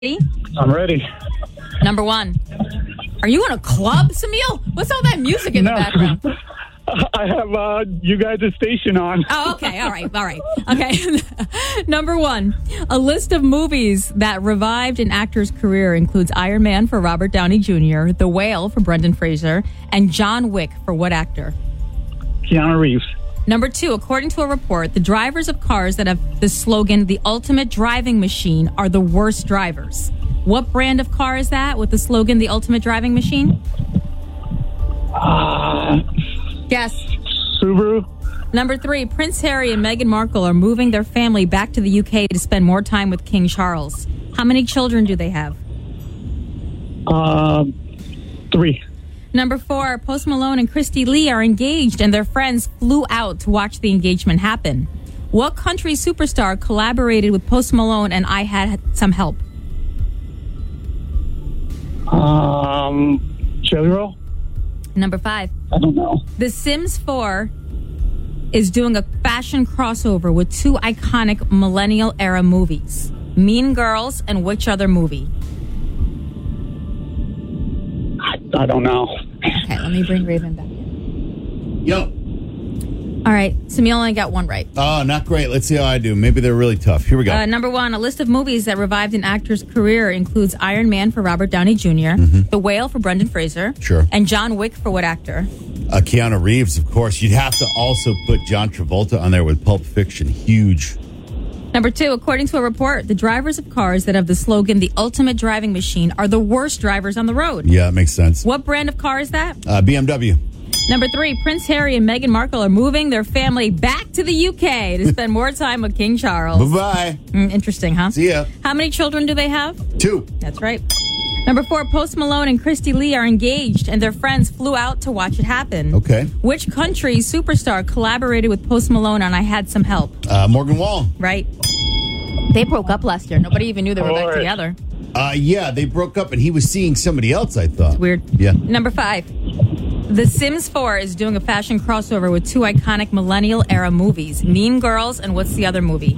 I'm ready. Number one. Are you in a club, Samil? What's all that music in the background? I have you guys' station on. Oh, okay. All right. Okay. Number one. A list of movies that revived an actor's career includes Iron Man for Robert Downey Jr., The Whale for Brendan Fraser, and John Wick for what actor? Keanu Reeves. Number two, according to a report, the drivers of cars that have the slogan, "The ultimate driving machine," are the worst drivers. What brand of car is that with the slogan, "The ultimate driving machine"? Guess. Subaru. Number three, Prince Harry and Meghan Markle are moving their family back to the UK to spend more time with King Charles. How many children do they have? 3. Number four, Post Malone and Christy Lee are engaged and their friends flew out to watch the engagement happen. What country superstar collaborated with Post Malone and I Had Some Help? Jelly Roll? Number five. I don't know. The Sims 4 is doing a fashion crossover with two iconic millennial era movies. Mean Girls and which other movie? I don't know. Okay, let me bring Raven back in. Yo. All right, Samil only got one right. Oh, not great. Let's see how I do. Maybe they're really tough. Here we go. Number one, a list of movies that revived an actor's career includes Iron Man for Robert Downey Jr., The Whale for Brendan Fraser, Sure. and John Wick for what actor? Keanu Reeves, of course. You'd have to also put John Travolta on there with Pulp Fiction. Huge. Number two, according to a report, the drivers of cars that have the slogan, "The ultimate driving machine," are the worst drivers on the road. Yeah, that makes sense. What brand of car is that? BMW. Number three, Prince Harry and Meghan Markle are moving their family back to the UK to spend more time with King Charles. Bye-bye. Interesting, huh? See ya. How many children do they have? 2. That's right. Number four, Post Malone and Christy Lee are engaged and their friends flew out to watch it happen. Okay. Which country superstar collaborated with Post Malone on I Had Some Help? Morgan Wallen. Right. They broke up last year. Nobody even knew they were back together. Yeah, they broke up and he was seeing somebody else, I thought. It's weird. Yeah. Number five. The Sims 4 is doing a fashion crossover with two iconic millennial era movies, Mean Girls and what's the other movie?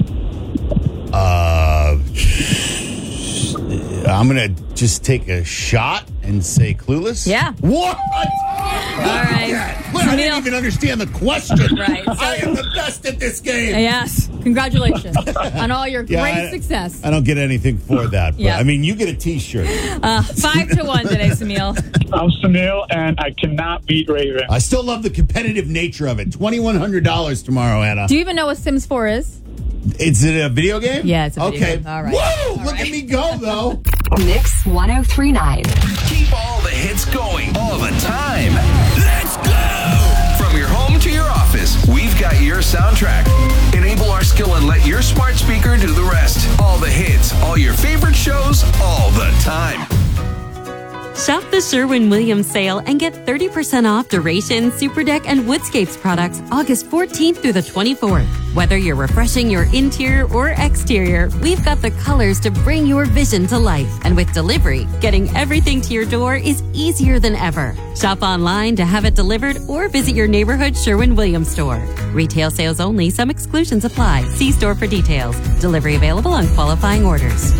I'm going to just take a shot and say Clueless. Yeah. What? All right. I didn't even understand the question. Right. I am the best at this game. Yes. Congratulations on all your great success. I don't get anything for that. But, Yeah. I mean, you get a T-shirt. 5-1 today, Samil. I'm Sunil, and I cannot beat Raven. I still love the competitive nature of it. $2,100 tomorrow, Anna. Do you even know what Sims 4 is? Is it a video game? Yeah, it's a video okay. game. All right. Woo! Look at me go, though. Mix 1039. Keep all the hits going all the time. Let's go! From your home to your office, we've got your soundtrack. Enable our skill and let your smart speaker do the rest. All the hits, all your favorite shows, all the time. Shop the Sherwin-Williams sale and get 30% off Duration, Superdeck, and Woodscapes products August 14th through the 24th. Whether you're refreshing your interior or exterior, we've got the colors to bring your vision to life. And with delivery, getting everything to your door is easier than ever. Shop online to have it delivered or visit your neighborhood Sherwin-Williams store. Retail sales only. Some exclusions apply. See store for details. Delivery available on qualifying orders.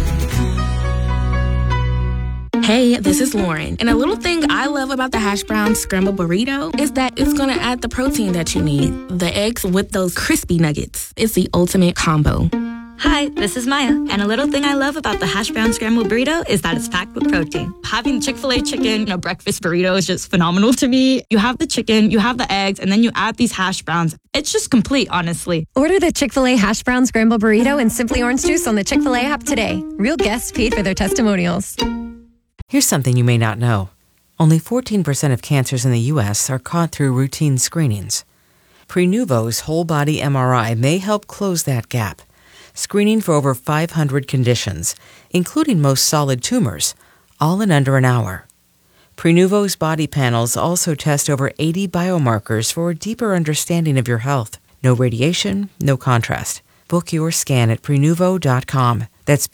Hey, this is Lauren. And a little thing I love about the hash brown scrambled burrito is that it's going to add the protein that you need. The eggs with those crispy nuggets. It's the ultimate combo. Hi, this is Maya, and a little thing I love about the hash brown scrambled burrito is that it's packed with protein. Having Chick-fil-A chicken in a breakfast burrito is just phenomenal to me. You have the chicken, you have the eggs, and then you add these hash browns. It's just complete, honestly. Order the Chick-fil-A hash brown scrambled burrito and Simply Orange Juice on the Chick-fil-A app today. Real guests paid for their testimonials. Here's something you may not know. Only 14% of cancers in the U.S. are caught through routine screenings. Prenuvo's whole-body MRI may help close that gap, screening for over 500 conditions, including most solid tumors, all in under an hour. Prenuvo's body panels also test over 80 biomarkers for a deeper understanding of your health. No radiation, no contrast. Book your scan at Prenuvo.com. That's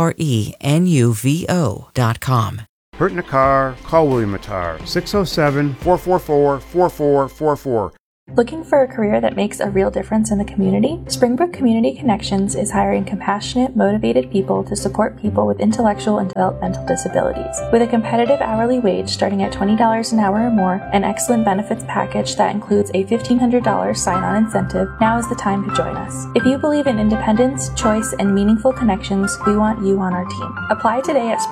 Prenuvo.com. Hurt in a car? Call William Attar, 607-444-4444. Looking for a career that makes a real difference in the community? Springbrook Community Connections is hiring compassionate, motivated people to support people with intellectual and developmental disabilities. With a competitive hourly wage starting at $20 an hour or more, an excellent benefits package that includes a $1,500 sign-on incentive, now is the time to join us. If you believe in independence, choice, and meaningful connections, we want you on our team. Apply today at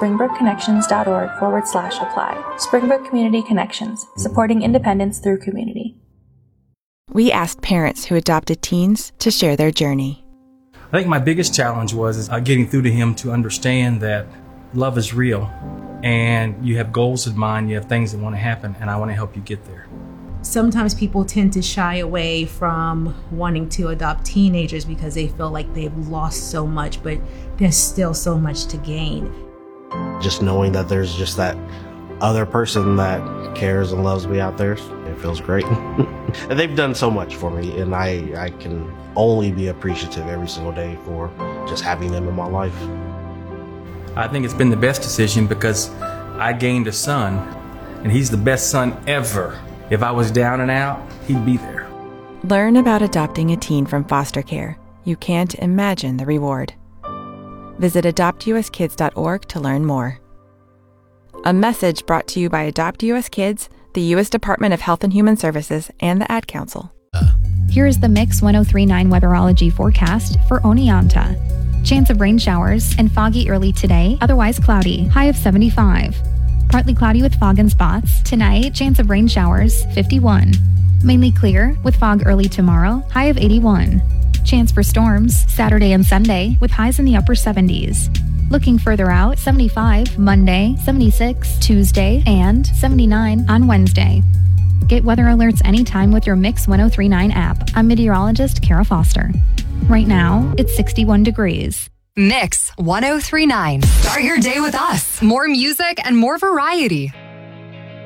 springbrookconnections.org/apply. Springbrook Community Connections, supporting independence through community. We asked parents who adopted teens to share their journey. I think my biggest challenge was getting through to him to understand that love is real and you have goals in mind, you have things that want to happen, and I want to help you get there. Sometimes people tend to shy away from wanting to adopt teenagers because they feel like they've lost so much, but there's still so much to gain. Just knowing that there's just that other person that cares and loves me out there, it feels great. And they've done so much for me, and I can only be appreciative every single day for just having them in my life. I think it's been the best decision because I gained a son, and he's the best son ever. If I was down and out, he'd be there. Learn about adopting a teen from foster care. You can't imagine the reward. Visit adoptuskids.org to learn more. A message brought to you by Adopt US Kids, the U.S. Department of Health and Human Services, and the Ad Council. Here is the Mix 1039 weatherology forecast for Oneonta. Chance of rain showers and foggy early today, otherwise cloudy, high of 75. Partly cloudy with fog and spots. Tonight, chance of rain showers, 51. Mainly clear with fog early tomorrow, high of 81. Chance for storms Saturday and Sunday with highs in the upper 70s. Looking further out, 75 Monday, 76 Tuesday, and 79 on Wednesday. Get weather alerts anytime with your Mix 1039 app. I'm meteorologist Kara Foster. Right now, it's 61 degrees. Mix 1039. Start your day with us. More music and more variety.